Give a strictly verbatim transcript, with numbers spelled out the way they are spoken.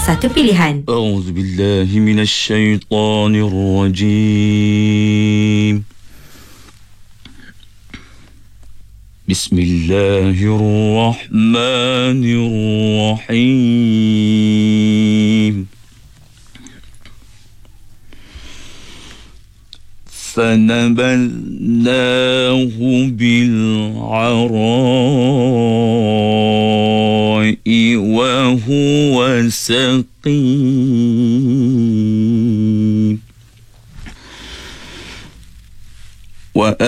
satu pilihan. A'udzubillahi minasyaitonirrajim. Bismillahirrahmanirrahim. فنبذناه بالعراء وهو سقيم